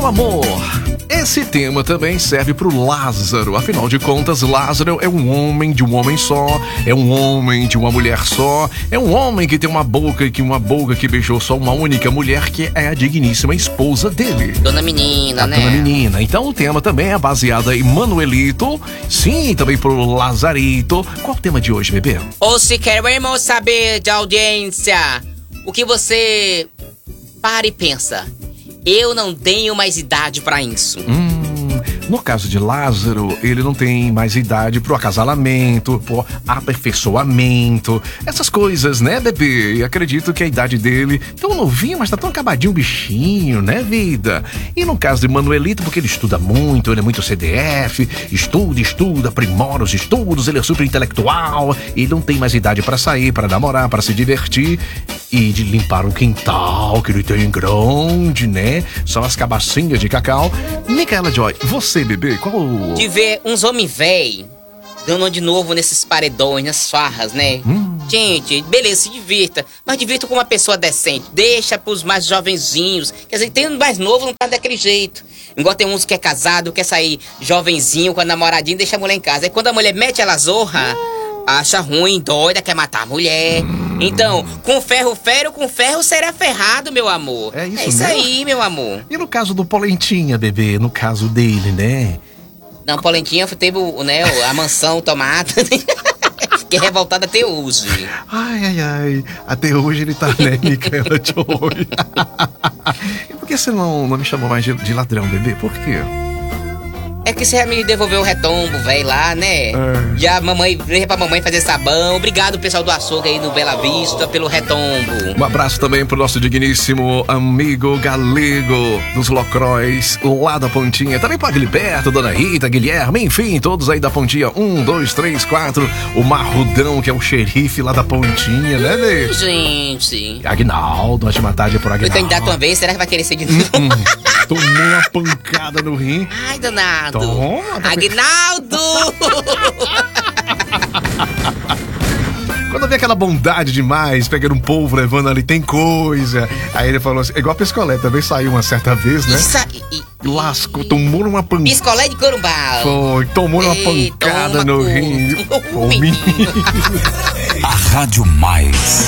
amor. Esse tema também serve pro Lázaro. Afinal de contas, Lázaro é um homem de um homem só, é um homem de uma mulher só, é um homem que tem uma boca que beijou só uma única mulher, que é a digníssima esposa dele. Dona Menina, né? Dona Menina. Então o tema também é baseado em Manuelito, sim, também pro Lazarito. Qual o tema de hoje, bebê? Ou se queremos saber de audiência, o que você para e pensa. Eu não tenho mais idade pra isso. No caso de Lázaro, ele não tem mais idade pro acasalamento, pro aperfeiçoamento, essas coisas, né, bebê? E acredito que a idade dele, tão novinho, mas tá tão acabadinho o bichinho, né, vida? E no caso de Manuelito, porque ele estuda muito, ele é muito CDF, estuda, aprimora os estudos, ele é super intelectual, ele não tem mais idade pra sair, pra namorar, pra se divertir e de limpar um quintal que ele tem grande, né? Só as cabacinhas de cacau. Micaela Joy, você, bebê, qual... De ver uns homens véi dando de novo nesses paredões, nas farras, né? Gente, beleza, se divirta, mas divirta com uma pessoa decente. Deixa pros mais jovenzinhos. Quer dizer, tem um mais novo, não tá daquele jeito. Igual tem uns que é casado, quer sair jovenzinho com a namoradinha e deixa a mulher em casa. Aí quando a mulher mete ela zorra, acha ruim, doida, quer matar a mulher. Então, com ferro fere, com ferro será ferrado, meu amor. É isso mesmo? Aí, meu amor. E no caso do Polentinha, bebê, no caso dele, né? Não, Polentinha teve, né, a mansão tomada, que é revoltada até hoje. Ai, até hoje ele tá, né, Micaela Joy? E por que você não me chamou mais de ladrão, bebê? Por quê? É que você já me devolveu o retombo, velho, lá, né? Já veio pra mamãe fazer sabão. Obrigado, pessoal do açougue aí no Bela Vista, pelo retombo. Um abraço também pro nosso digníssimo amigo galego dos Locróis, lá da Pontinha. Também pra Gilberto, Dona Rita, Guilherme, enfim, todos aí da Pontinha. 1, 2, 3, 4. O Marrudão, que é o xerife lá da Pontinha, né, Nê? Gente. Aguinaldo, uma ótima tarde pro Aguinaldo. Eu candidato uma vez, será que vai querer ser de novo? Tomou uma pancada no rim. Ai, danado. Toma, Aguinaldo! Quando eu vi aquela bondade demais, pegando um povo, levando ali, tem coisa. Aí ele falou assim, igual a Piscolé, também saiu uma certa vez, né? Lascou, tomou uma pancada. Piscolé de Corumbau. Foi, tomou uma pancada no rim. A A Rádio Mais.